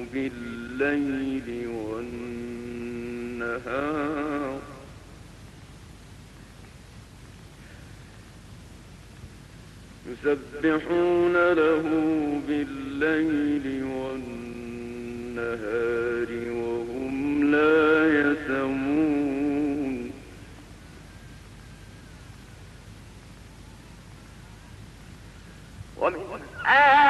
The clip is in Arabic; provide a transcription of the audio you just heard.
بالليل والنهار يسبحون له بالليل والنهار وهم لا يسمون ومن